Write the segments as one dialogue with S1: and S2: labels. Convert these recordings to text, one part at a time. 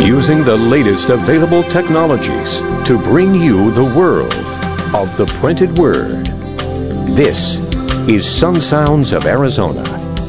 S1: using the latest available technologies to bring you the world of the printed word. This is Sun Sounds of Arizona.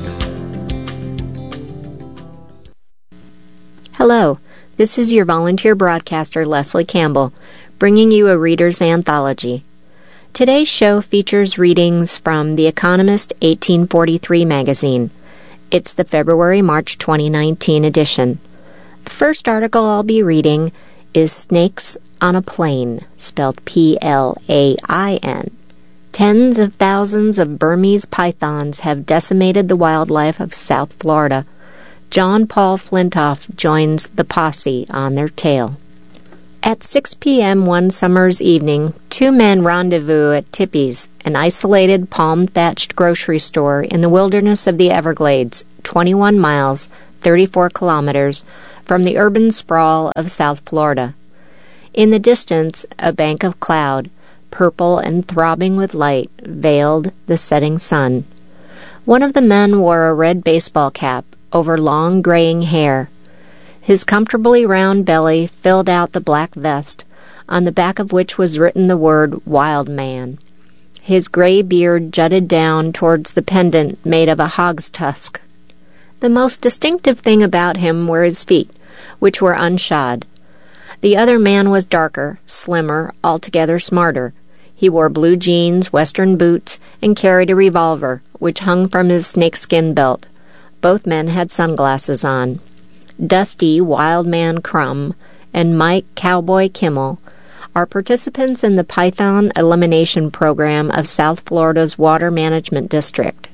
S2: Hello, this is your volunteer broadcaster, Leslie Campbell, bringing you a Reader's Anthology. Today's show features readings from The Economist 1843 magazine. It's the February-March 2019 edition. The first article I'll be reading is Snakes on a Plain, spelled P-L-A-I-N. Tens of thousands of Burmese pythons have decimated the wildlife of South Florida. John Paul Flintoff joins the posse on their tail. At 6 p.m. one summer's evening, two men rendezvous at Tippy's, an isolated palm-thatched grocery store in the wilderness of the Everglades, 21 miles, 34 kilometers, from the urban sprawl of South Florida. In the distance, a bank of cloud, purple and throbbing with light, veiled the setting sun. One of the men wore a red baseball cap over long graying hair. His comfortably round belly filled out the black vest, on the back of which was written the word Wild Man. His gray beard jutted down towards the pendant made of a hog's tusk. The most distinctive thing about him were his feet, which were unshod. The other man was darker, slimmer, altogether smarter. He wore blue jeans, western boots, and carried a revolver, which hung from his snakeskin belt. Both men had sunglasses on. Dusty Wild Man Crum and Mike Cowboy Kimmel are participants in the Python Elimination Program of South Florida's Water Management District,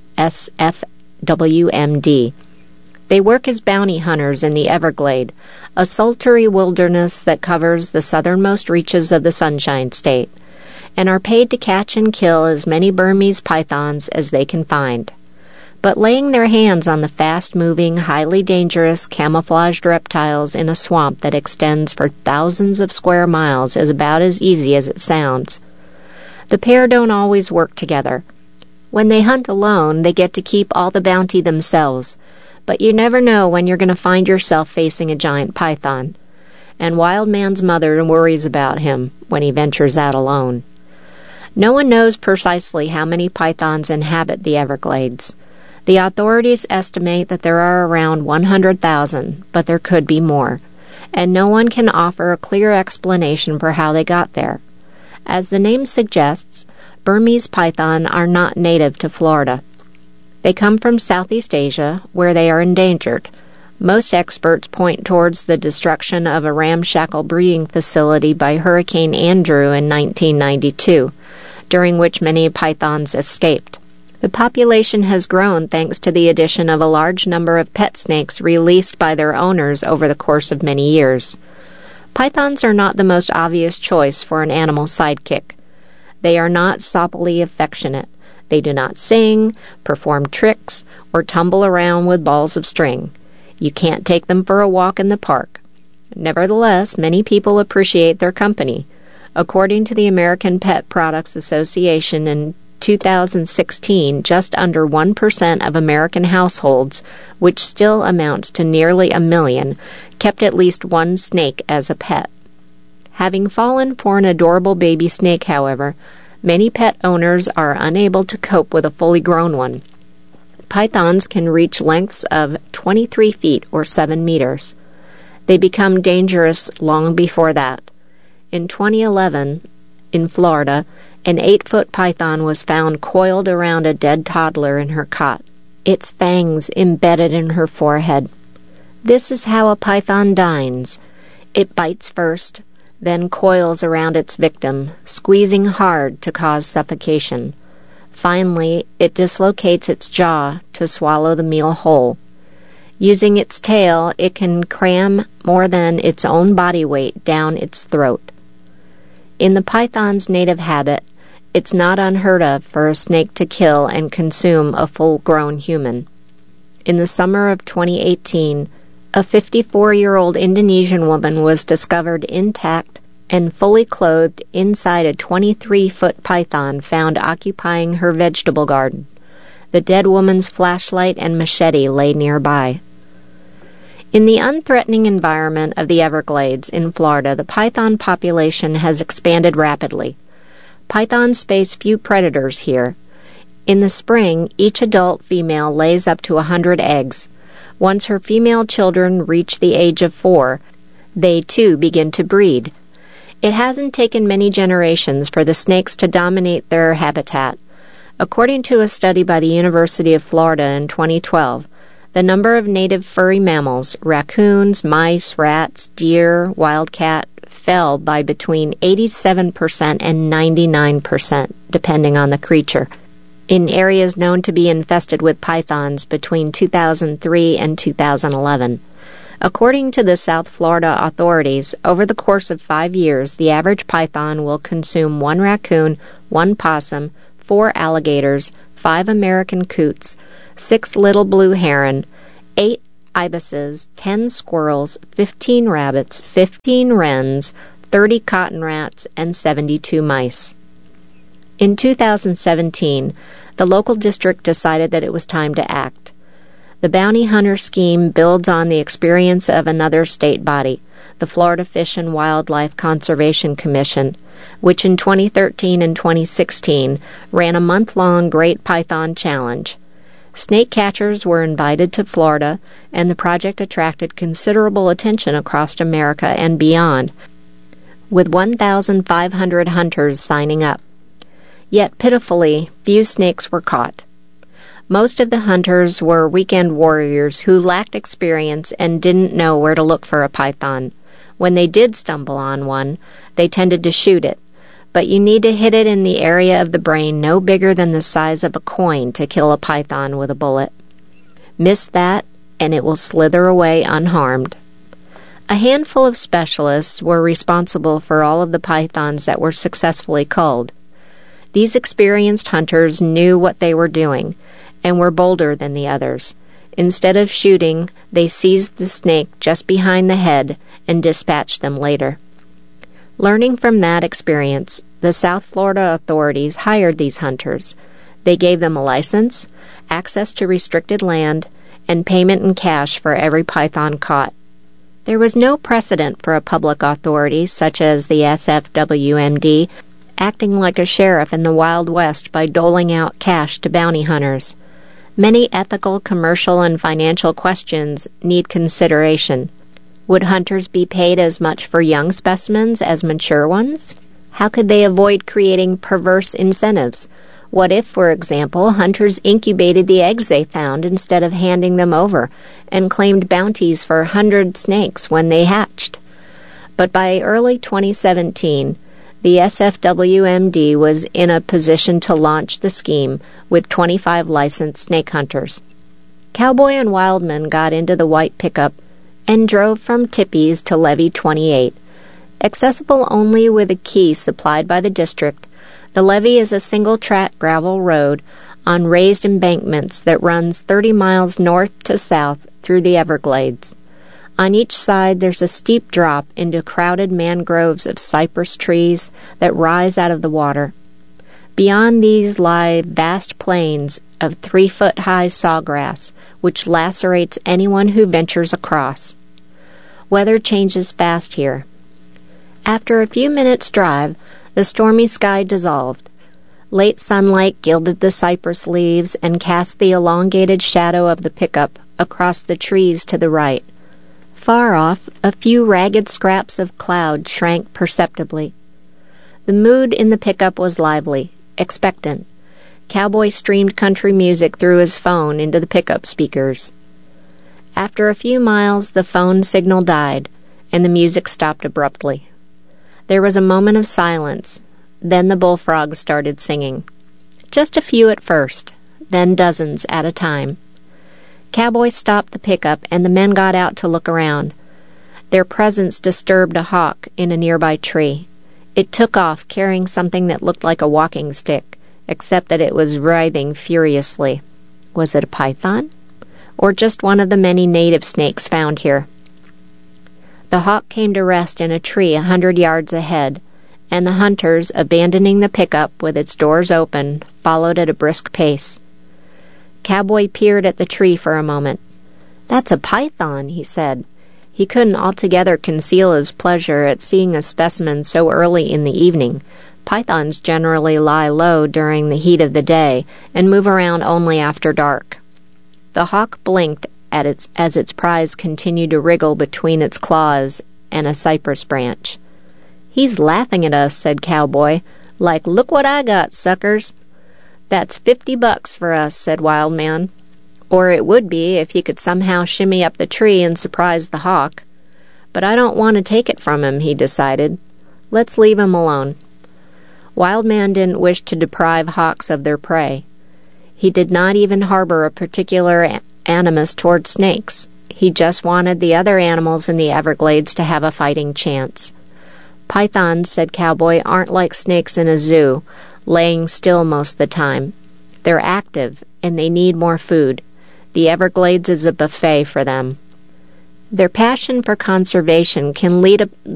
S2: SFWMD. They work as bounty hunters in the Everglade, a sultry wilderness that covers the southernmost reaches of the Sunshine State, and are paid to catch and kill as many Burmese pythons as they can find. But laying their hands on the fast-moving, highly dangerous, camouflaged reptiles in a swamp that extends for thousands of square miles is about as easy as it sounds. The pair don't always work together. When they hunt alone, they get to keep all the bounty themselves, but you never know when you're going to find yourself facing a giant python. And Wild Man's mother worries about him when he ventures out alone. No one knows precisely how many pythons inhabit the Everglades. The authorities estimate that there are around 100,000, but there could be more, and no one can offer a clear explanation for how they got there. As the name suggests, Burmese python are not native to Florida. They come from Southeast Asia, where they are endangered. Most experts point towards the destruction of a ramshackle breeding facility by Hurricane Andrew in 1992, during which many pythons escaped. The population has grown thanks to the addition of a large number of pet snakes released by their owners over the course of many years. Pythons are not the most obvious choice for an animal sidekick. They are not soppily affectionate. They do not sing, perform tricks, or tumble around with balls of string. You can't take them for a walk in the park. Nevertheless, many people appreciate their company. According to the American Pet Products Association in 2016, just under 1% of American households, which still amounts to nearly 1 million, kept at least one snake as a pet. Having fallen for an adorable baby snake, however, many pet owners are unable to cope with a fully grown one. Pythons can reach lengths of 23 feet or 7 meters. They become dangerous long before that. In 2011, in Florida, an 8-foot python was found coiled around a dead toddler in her cot, its fangs embedded in her forehead. This is how a python dines. It bites first, then coils around its victim, squeezing hard to cause suffocation. Finally, it dislocates its jaw to swallow the meal whole. Using its tail, it can cram more than its own body weight down its throat. In the python's native habit, it's not unheard of for a snake to kill and consume a full-grown human. In the summer of 2018, a 54-year-old Indonesian woman was discovered intact and fully clothed inside a 23-foot python found occupying her vegetable garden. The dead woman's flashlight and machete lay nearby. In the unthreatening environment of the Everglades in Florida, the python population has expanded rapidly. Pythons face few predators here. In the spring, each adult female lays up to 100 eggs. Once her female children reach the age of 4, they too begin to breed. It hasn't taken many generations for the snakes to dominate their habitat. According to a study by the University of Florida in 2012, the number of native furry mammals, raccoons, mice, rats, deer, wildcat, fell by between 87% and 99%, depending on the creature, in areas known to be infested with pythons between 2003 and 2011. According to the South Florida authorities, over the course of 5 years, the average python will consume 1 raccoon, 1 possum, 4 alligators, 5 American coots, 6 little blue heron, 8 ibises, 10 squirrels, 15 rabbits, 15 wrens, 30 cotton rats, and 72 mice. In 2017, the local district decided that it was time to act. The bounty hunter scheme builds on the experience of another state body, the Florida Fish and Wildlife Conservation Commission, which in 2013 and 2016 ran a month-long Great Python Challenge. Snake catchers were invited to Florida, and the project attracted considerable attention across America and beyond, with 1,500 hunters signing up. Yet pitifully, few snakes were caught. Most of the hunters were weekend warriors who lacked experience and didn't know where to look for a python. When they did stumble on one, they tended to shoot it, but you need to hit it in the area of the brain no bigger than the size of a coin to kill a python with a bullet. Miss that, and it will slither away unharmed. A handful of specialists were responsible for all of the pythons that were successfully culled. These experienced hunters knew what they were doing and were bolder than the others. Instead of shooting, they seized the snake just behind the head and dispatched them later. Learning from that experience, the South Florida authorities hired these hunters. They gave them a license, access to restricted land, and payment in cash for every python caught. There was no precedent for a public authority such as the SFWMD acting like a sheriff in the Wild West by doling out cash to bounty hunters. Many ethical, commercial, and financial questions need consideration. Would hunters be paid as much for young specimens as mature ones? How could they avoid creating perverse incentives? What if, for example, hunters incubated the eggs they found instead of handing them over and claimed bounties for 100 snakes when they hatched? But by early 2017, the SFWMD was in a position to launch the scheme with 25 licensed snake hunters. Cowboy and Wildman got into the white pickup and drove from Tippies to Levee 28. Accessible only with a key supplied by the district, the levee is a single-track gravel road on raised embankments that runs 30 miles north to south through the Everglades. On each side there's a steep drop into crowded mangroves of cypress trees that rise out of the water. Beyond these lie vast plains of 3-foot-high sawgrass, which lacerates anyone who ventures across. Weather changes fast here. After a few minutes' drive, the stormy sky dissolved. Late sunlight gilded the cypress leaves and cast the elongated shadow of the pickup across the trees to the right. Far off, a few ragged scraps of cloud shrank perceptibly. The mood in the pickup was lively, expectant. Cowboy streamed country music through his phone into the pickup speakers. After a few miles, the phone signal died, and the music stopped abruptly. There was a moment of silence. Then the bullfrogs started singing. Just a few at first, then dozens at a time. Cowboy stopped the pickup, and the men got out to look around. Their presence disturbed a hawk in a nearby tree. It took off, carrying something that looked like a walking stick, except that it was writhing furiously. Was it a python? Or just one of the many native snakes found here? The hawk came to rest in a tree 100 yards ahead, and the hunters, abandoning the pickup with its doors open, followed at a brisk pace. Cowboy peered at the tree for a moment. "That's a python," he said. He couldn't altogether conceal his pleasure at seeing a specimen so early in the evening. Pythons generally lie low during the heat of the day and move around only after dark. The hawk blinked as its prize continued to wriggle between its claws and a cypress branch. "He's laughing at us," said Cowboy. "Like, look what I got, suckers." "That's $50 for us," said Wild Man. "Or it would be if you could somehow shimmy up the tree and surprise the hawk. But I don't want to take it from him," he decided. "Let's leave him alone." Wild Man didn't wish to deprive hawks of their prey. He did not even harbor a particular animus toward snakes. He just wanted the other animals in the Everglades to have a fighting chance. "Pythons," said Cowboy, "aren't like snakes in a zoo, laying still most of the time. They're active, and they need more food. The Everglades is a buffet for them." Their passion for conservation can lead